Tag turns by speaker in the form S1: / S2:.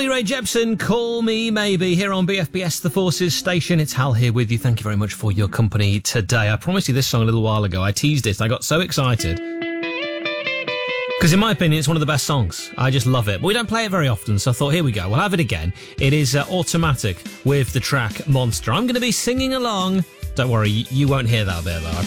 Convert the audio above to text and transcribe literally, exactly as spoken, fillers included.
S1: Carly Rae Jepsen, Call Me Maybe, here on B F B S The Forces station. It's Hal here with you. Thank you very much for your company today. I promised you this song a little while ago. I teased it and I got so excited. Because in my opinion, it's one of the best songs. I just love it. But we don't play it very often, so I thought, here we go. We'll have it again. It is uh, Automatic with the track Monster. I'm going to be singing along. Don't worry, you won't hear that bit, though.